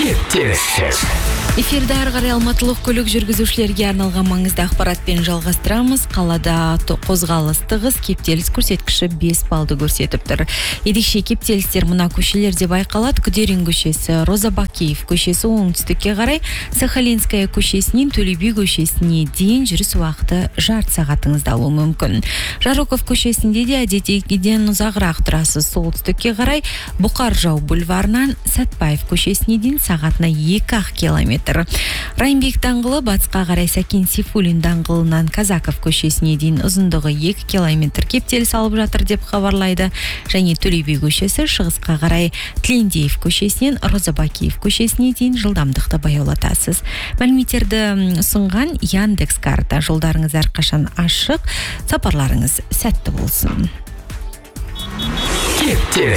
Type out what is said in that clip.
Кептеліс. Эфирде ары қарай алматылық көлік жүргізушілерге арналған маңызды ақпаратпен жалғастырамыз. Қалада қозғалыс тығыз, кептеліс көрсеткіші 5 балды көрсетіп тұр. Ерекше кептелістер мына көшелерде байқалады. Күдерин көшесі, Роза Бакиев көшесі оңтүстікке қарай, Сахалинская көшесінен Төле би көшесіне дейін жүріс уақыты жарты сағатыңызда алуы мүмкін. Жароков көшесінде де әдеттегіден ұзағырақ тұрасыз. Солтүстікке қарай Бұқар-Жырау бульварынан Сәтпаев көшесіне дейін сағатына 2 километр. Райымбек даңғылы батысқа қарай Сәкен Сейфуллин даңғылынан Казаков көшесіне дейін ұзындығы 2 километр кептеліс алып жатыр деп хабарлайды. Және Төле би көшесі шығысқа қарай Тілендиев көшесінен Роза Бакиев көшесіне дейін жылдамдықты баяулатасыз. Мәліметтерді ұсынған Яндекс карта. Жолдарыңыз әрқашан ашық, сапарларыңыз сәтті болсын.